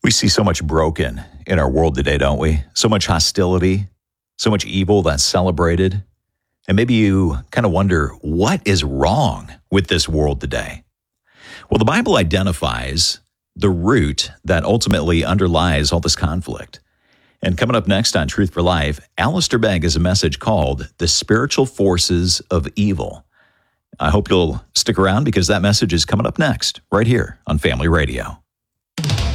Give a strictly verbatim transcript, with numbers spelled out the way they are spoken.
We see so much broken in our world today, don't we? So much hostility, so much evil that's celebrated. And maybe you kind of wonder, what is wrong with this world today? Well, the Bible identifies the root that ultimately underlies all this conflict. And coming up next on Truth for Life, Alistair Begg has a message called The Spiritual Forces of Evil. I hope you'll stick around because that message is coming up next, right here on Family Radio.